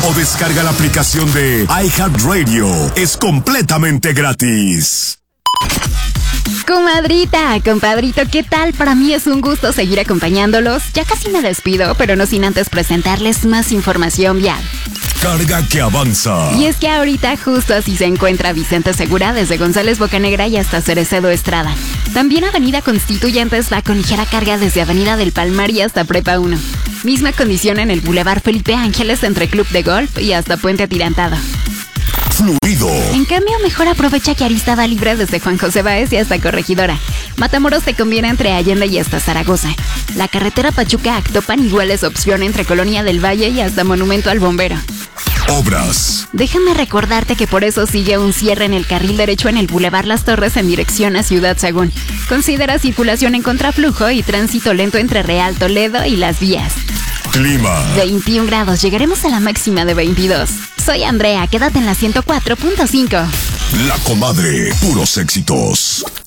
o descarga la aplicación de iHeartRadio. Es completamente gratis. Comadrita, compadrito, ¿qué tal? Para mí es un gusto seguir acompañándolos. Ya casi me despido, pero no sin antes presentarles más información vial. Carga que avanza. Y es que ahorita justo así se encuentra Vicente Segura desde González Bocanegra y hasta Cerecedo Estrada. También Avenida Constituyentes va con ligera carga desde Avenida del Palmar y hasta Prepa 1. Misma condición en el Boulevard Felipe Ángeles entre Club de Golf y hasta Puente Atirantado. Fluido. En cambio, mejor aprovecha que Arista va libre desde Juan José Báez y hasta Corregidora. Matamoros te conviene entre Allende y hasta Zaragoza. La carretera Pachuca-Actopan igual es opción entre Colonia del Valle y hasta Monumento al Bombero. Obras. Déjame recordarte que por eso sigue un cierre en el carril derecho en el Boulevard Las Torres en dirección a Ciudad Sagún. Considera circulación en contraflujo y tránsito lento entre Real Toledo y Las Vías. Clima. 21 grados, llegaremos a la máxima de 22. Soy Andrea, quédate en la 104.5. La Comadre, puros éxitos.